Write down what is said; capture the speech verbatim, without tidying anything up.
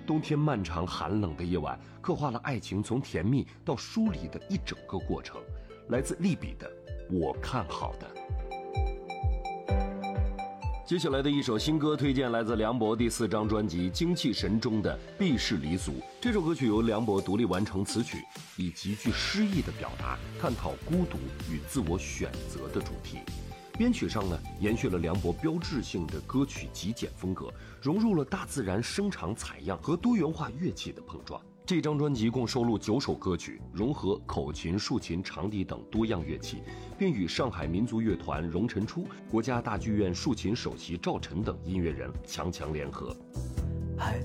冬天漫长寒冷的夜晚，刻画了爱情从甜蜜到疏离的一整个过程。来自利比的我看好的。接下来的一首新歌推荐来自梁博第四张专辑《精气神》中的《避世离俗》。这首歌曲由梁博独立完成词曲，以极具诗意的表达探讨孤独与自我选择的主题。编曲上呢，延续了梁博标志性的歌曲极简风格，融入了大自然声场采样和多元化乐器的碰撞。这张专辑共收录九首歌曲，融合口琴、竖琴、长笛等多样乐器，并与上海民族乐团荣辰初、国家大剧院竖琴首席赵晨等音乐人强强联合。 还